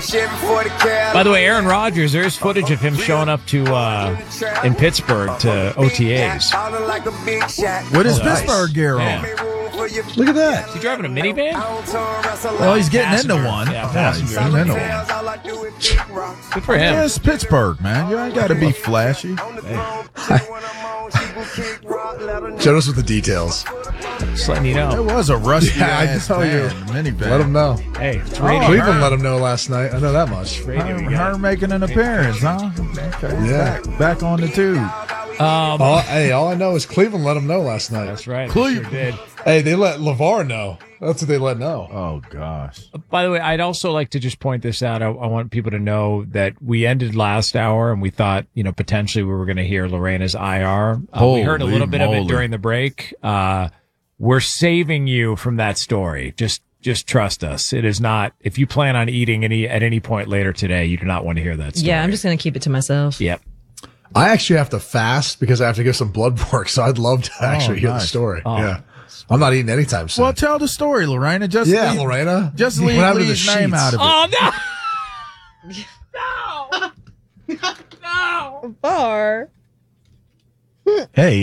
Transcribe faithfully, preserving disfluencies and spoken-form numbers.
By the way, Aaron Rodgers, there is footage of him showing up to uh, in Pittsburgh to O T As. With his Oh, nice. Pittsburgh gear on. Yeah. Look at that. Is he driving a minivan? Well, he's getting Passenger. into one. Yeah, Yeah, he's passenger. getting into one. Good for him. Yeah, it's Pittsburgh, man. You ain't got to be flashy. Show us with the details. Just letting you It know. was a rusty Yeah, I ass tell you. van, minivan. Let them know. Hey, it's Oh, radio. Cleveland her- let them know last night. I know that much. radio Her, we got. her making an appearance, huh? Okay, Yeah. back, back on the tube. Um, All, hey, all I know is Cleveland let them know last night. that's right. they Cleveland. Sure did. Hey, they let LeVar know. That's what they let know. Oh, gosh. By the way, I'd also like to just point this out. I, I want people to know that we ended last hour and we thought, you know, potentially we were going to hear Lorena's I R. Uh, we Holy heard a little bit of moly. it during the break. Uh, we're saving you from that story. Just, just trust us. It is not, if you plan on eating any, at any point later today, you do not want to hear that story. Yeah, I'm just going to keep it to myself. Yep. I actually have to fast because I have to give some blood work, so I'd love to actually hear the nice. story. Oh. Yeah. I'm not eating anytime soon. Well, tell the story, Lorena. Just yeah, leave, Lorena. Just What leave happened to Lee's the name sheets? out of it. Oh, no. no. No. Bar. Hey.